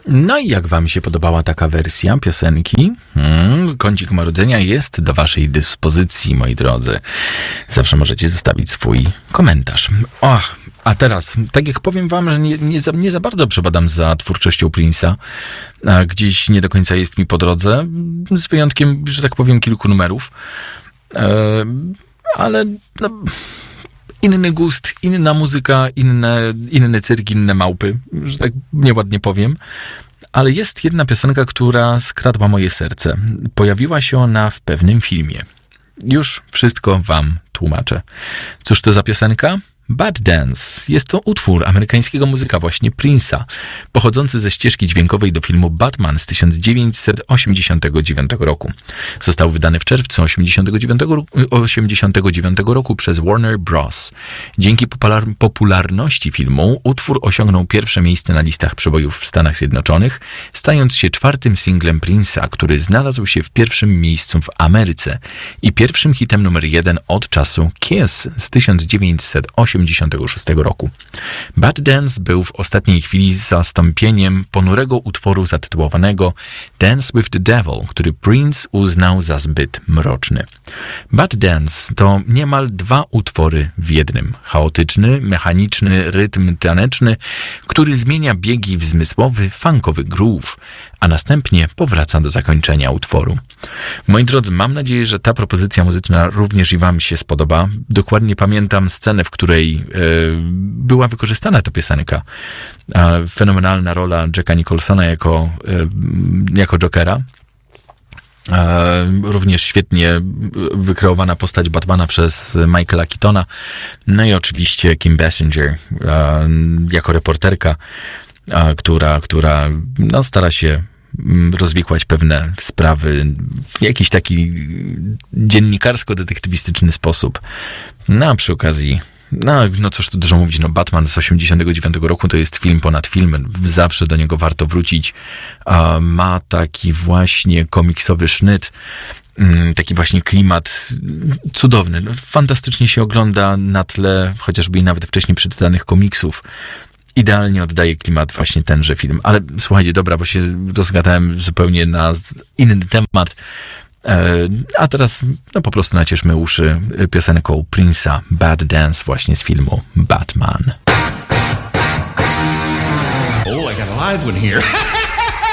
No i jak wam się podobała taka wersja piosenki? Kącik Marudzenia jest do waszej dyspozycji, moi drodzy. Zawsze możecie zostawić swój komentarz. A teraz, tak jak powiem wam, że nie za bardzo przebadam za twórczością Prince'a, a gdzieś nie do końca jest mi po drodze, z wyjątkiem, że tak powiem, kilku numerów. Ale inny gust, inna muzyka, inny cyrk, inne małpy, że tak nieładnie powiem. Ale jest jedna piosenka, która skradła moje serce. Pojawiła się ona w pewnym filmie. Już wszystko wam tłumaczę. Cóż to za piosenka? Bad Dance. Jest to utwór amerykańskiego muzyka właśnie Prince'a, pochodzący ze ścieżki dźwiękowej do filmu Batman z 1989 roku. Został wydany w czerwcu 1989 roku przez Warner Bros. Dzięki popularności filmu utwór osiągnął pierwsze miejsce na listach przebojów w Stanach Zjednoczonych, stając się czwartym singlem Prince'a, który znalazł się w pierwszym miejscu w Ameryce i pierwszym hitem numer 1 od czasu Kiss z 1986 roku. Bad Dance był w ostatniej chwili zastąpieniem ponurego utworu zatytułowanego Dance with the Devil, który Prince uznał za zbyt mroczny. Bad Dance to niemal dwa utwory w jednym. Chaotyczny, mechaniczny rytm taneczny, który zmienia biegi w zmysłowy, funkowy groove, a następnie powraca do zakończenia utworu. Moi drodzy, mam nadzieję, że ta propozycja muzyczna również i wam się spodoba. Dokładnie pamiętam scenę, w której była wykorzystana ta piosenka. Fenomenalna rola Jacka Nicholsona jako Jokera. Również świetnie wykreowana postać Batmana przez Michaela Keatona. No i oczywiście Kim Basinger jako reporterka, która stara się rozwikłać pewne sprawy w jakiś taki dziennikarsko-detektywistyczny sposób. No a przy okazji, no cóż tu dużo mówić, Batman z 89 roku to jest film ponad film, zawsze do niego warto wrócić. Ma taki właśnie komiksowy sznyt, taki właśnie klimat cudowny. Fantastycznie się ogląda na tle chociażby i nawet wcześniej przeczytanych komiksów. Idealnie oddaje klimat właśnie tenże film. Ale słuchajcie, dobra, bo się rozgadałem zupełnie na inny temat. A teraz po prostu nacieszmy uszy piosenką Prince'a Bad Dance właśnie z filmu Batman. Oh, I got a live one here.